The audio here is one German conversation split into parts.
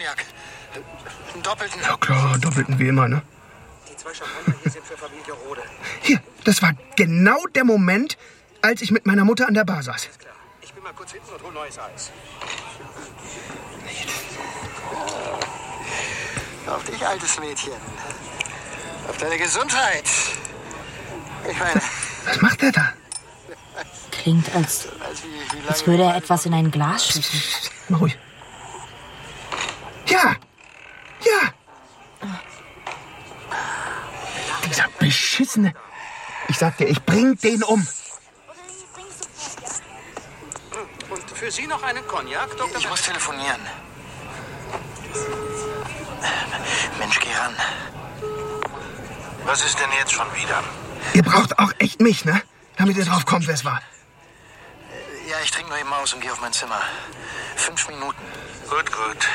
Cognac. Einen doppelten. Ja klar, doppelten wie immer, ne? Die 2 Champagner hier sind für Familie Rode. Hier, das war genau der Moment, als ich mit meiner Mutter an der Bar saß. Ist klar. Ich bin mal kurz hinten und hol neues Eis. Auf dich, altes Mädchen. Auf deine Gesundheit. Ich meine... Was macht der da? Klingt, als würde er etwas in ein Glas schütten. Mal ruhig. Ja! Ja! Dieser beschissene... Ich sag dir, ich bring den um. Und für Sie noch einen Cognac, Dr. Ich muss telefonieren. Mensch, geh ran. Was ist denn jetzt schon wieder? Ihr braucht auch echt mich, ne? Damit ihr drauf kommt, wer es war. Ja, ich trinke nur eben aus und gehe auf mein Zimmer. 5 Minuten. Gut.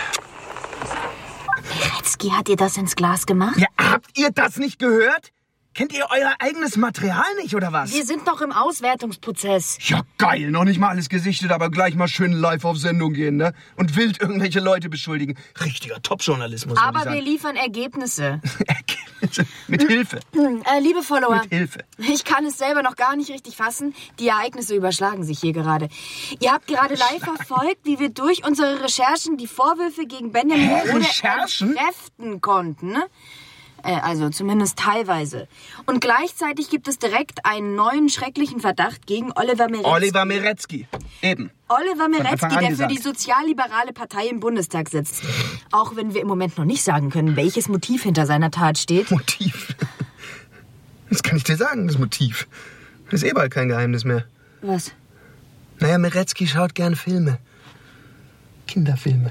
Meretzky hat ihr das ins Glas gemacht? Ja, habt ihr das nicht gehört? Kennt ihr euer eigenes Material nicht, oder was? Wir sind noch im Auswertungsprozess. Ja, geil. Noch nicht mal alles gesichtet, aber gleich mal schön live auf Sendung gehen, ne? Und wild irgendwelche Leute beschuldigen. Richtiger Top-Journalismus, Aber wir liefern Ergebnisse. Ergebnisse? Mit Hilfe. Liebe Follower, Mit Hilfe. ich kann es selber noch gar nicht richtig fassen. Die Ereignisse überschlagen sich hier gerade. Ihr habt gerade live verfolgt, wie wir durch unsere Recherchen die Vorwürfe gegen Benjamin Rode entkräften konnten, ne? Also zumindest teilweise. Und gleichzeitig gibt es direkt einen neuen schrecklichen Verdacht gegen Oliver Meretzky. Oliver Meretzky, eben. Oliver Meretzky, der für die sozialliberale Partei im Bundestag sitzt. Auch wenn wir im Moment noch nicht sagen können, welches Motiv hinter seiner Tat steht. Motiv? Das kann ich dir sagen, das Motiv. Das ist bald kein Geheimnis mehr. Was? Naja, Meretzky schaut gern Filme. Kinderfilme.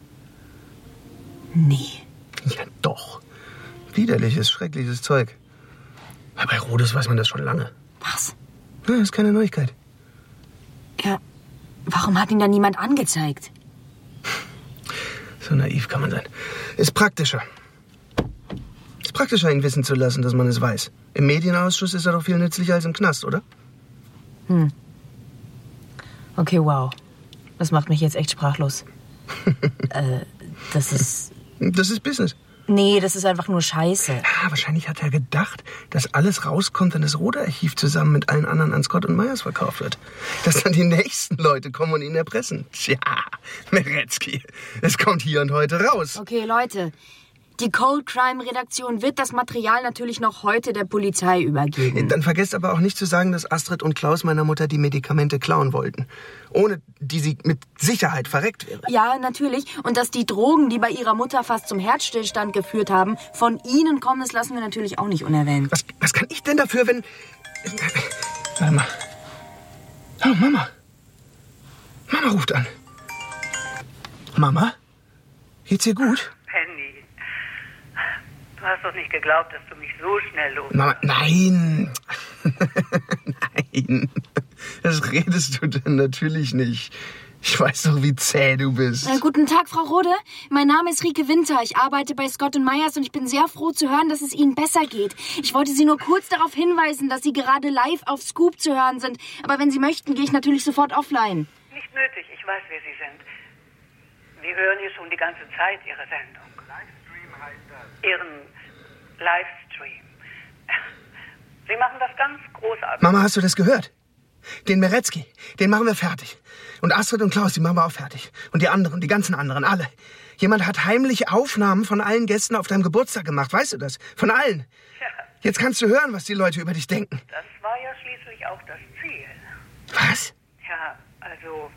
Nee. Ja, doch. Widerliches, schreckliches Zeug. Aber bei Rhodes weiß man das schon lange. Was? Ja, das ist keine Neuigkeit. Ja, warum hat ihn dann niemand angezeigt? So naiv kann man sein. Ist praktischer. Ist praktischer, ihn wissen zu lassen, dass man es weiß. Im Medienausschuss ist er doch viel nützlicher als im Knast, oder? Okay, wow. Das macht mich jetzt echt sprachlos. Das ist... Das ist Business. Nee, das ist einfach nur Scheiße. Ja, wahrscheinlich hat er gedacht, dass alles rauskommt, wenn das Rode-Archiv zusammen mit allen anderen an Scott und Myers verkauft wird. Dass dann die nächsten Leute kommen und ihn erpressen. Tja, Meretzky, es kommt hier und heute raus. Okay, Leute. Die Cold Crime Redaktion wird das Material natürlich noch heute der Polizei übergeben. Dann vergesst aber auch nicht zu sagen, dass Astrid und Klaus meiner Mutter die Medikamente klauen wollten. Ohne die sie mit Sicherheit verreckt wäre. Ja, natürlich. Und dass die Drogen, die bei ihrer Mutter fast zum Herzstillstand geführt haben, von ihnen kommen, das lassen wir natürlich auch nicht unerwähnt. Was kann ich denn dafür, wenn... Warte mal. Oh, Mama. Mama ruft an. Mama? Geht's dir gut? Penny, du hast doch nicht geglaubt, dass du mich so schnell los... Mama, nein. Nein. Das redest du denn natürlich nicht. Ich weiß doch, wie zäh du bist. Guten Tag, Frau Rode. Mein Name ist Rike Winter. Ich arbeite bei Scott & Myers und ich bin sehr froh zu hören, dass es Ihnen besser geht. Ich wollte Sie nur kurz darauf hinweisen, dass Sie gerade live auf Scoop zu hören sind. Aber wenn Sie möchten, gehe ich natürlich sofort offline. Nicht nötig, ich weiß, wer Sie sind. Wir hören hier schon die ganze Zeit Ihre Sendung. Livestream heißt das. Ihren Livestream. Sie machen das ganz großartig. Mama, hast du das gehört? Den Meretzky, den machen wir fertig. Und Astrid und Klaus, die machen wir auch fertig. Und die anderen, die ganzen anderen, alle. Jemand hat heimliche Aufnahmen von allen Gästen auf deinem Geburtstag gemacht, weißt du das? Von allen. Ja. Jetzt kannst du hören, was die Leute über dich denken. Das war ja schließlich auch das Ziel. Was? Ja, also...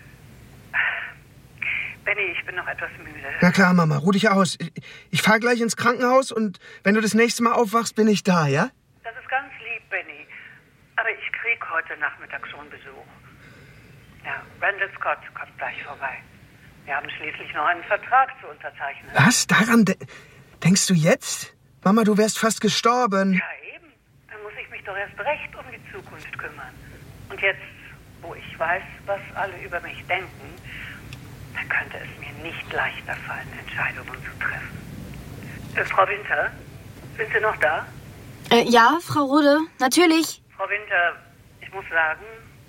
Benny, ich bin noch etwas müde. Na klar, Mama, ruh dich aus. Ich fahr gleich ins Krankenhaus und wenn du das nächste Mal aufwachst, bin ich da, ja? Das ist ganz lieb, Benny. Aber ich krieg heute Nachmittag schon Besuch. Ja, Randall Scott kommt gleich vorbei. Wir haben schließlich noch einen Vertrag zu unterzeichnen. Was? Daran denkst du jetzt? Mama, du wärst fast gestorben. Ja, eben. Dann muss ich mich doch erst recht um die Zukunft kümmern. Und jetzt, wo ich weiß, was alle über mich denken, dann könnte es mir nicht leichter fallen, Entscheidungen zu treffen. Frau Winter, sind Sie noch da? Ja, Frau Rode, natürlich. Frau Winter, ich muss sagen,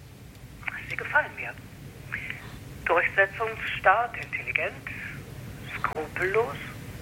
Sie gefallen mir. Durchsetzungsstark, intelligent, skrupellos?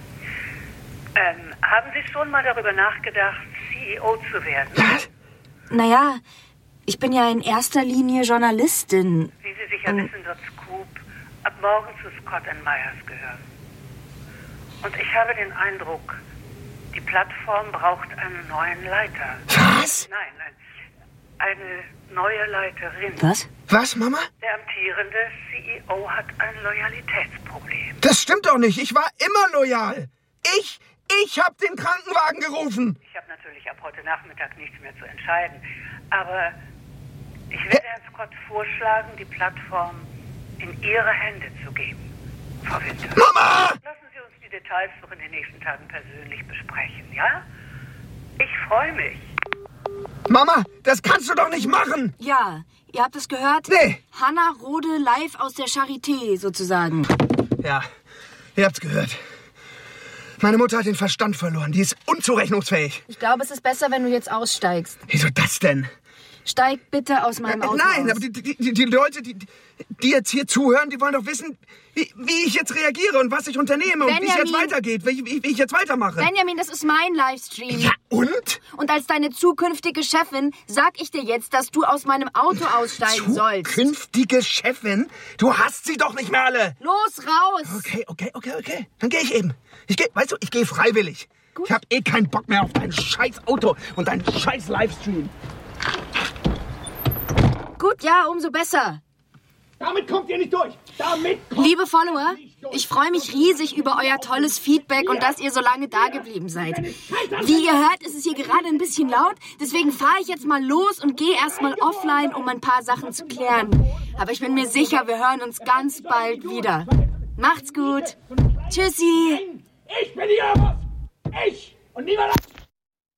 Haben Sie schon mal darüber nachgedacht, CEO zu werden? Was? Naja, ich bin ja in erster Linie Journalistin. Wie Sie sicher wissen, wird Scoop ab morgen zu Scott & Myers gehören. Und ich habe den Eindruck, die Plattform braucht einen neuen Leiter. Was? Nein, eine neue Leiterin. Was, Mama? Der amtierende CEO hat ein Loyalitätsproblem. Das stimmt doch nicht. Ich war immer loyal. Ich habe den Krankenwagen gerufen. Ich habe natürlich ab heute Nachmittag nichts mehr zu entscheiden. Aber ich werde Herrn Scott vorschlagen, die Plattform in Ihre Hände zu geben, Frau Winter. Mama! Lassen Sie uns die Details noch in den nächsten Tagen persönlich besprechen, ja? Ich freue mich. Mama, das kannst du doch nicht machen. Ja, ihr habt es gehört? Nee. Hanna Rode live aus der Charité sozusagen. Ja, ihr habt's gehört. Meine Mutter hat den Verstand verloren. Die ist unzurechnungsfähig. Ich glaube, es ist besser, wenn du jetzt aussteigst. Wieso das denn? Steig bitte aus meinem Auto Nein, aus. aber die Leute, die jetzt hier zuhören, die wollen doch wissen, wie ich jetzt reagiere und was ich unternehme und wie es jetzt weitergeht, wie ich jetzt weitermache. Benjamin, das ist mein Livestream. Ja, und? Und als deine zukünftige Chefin sag ich dir jetzt, dass du aus meinem Auto aussteigen sollst. Zukünftige Chefin? Du hast sie doch nicht mehr alle. Los, raus! Okay. Dann gehe ich eben. Ich gehe freiwillig. Gut. Ich habe eh keinen Bock mehr auf dein scheiß Auto und deinen scheiß Livestream. Gut, ja, umso besser. Damit kommt ihr nicht durch. Liebe Follower, ich freue mich riesig über euer tolles Feedback und dass ihr so lange da geblieben seid. Wie ihr hört, ist es hier gerade ein bisschen laut, deswegen fahre ich jetzt mal los und gehe erstmal offline, um ein paar Sachen zu klären. Aber ich bin mir sicher, wir hören uns ganz bald wieder. Macht's gut. Tschüssi. Ich bin hier was. Ich und niemand anderes.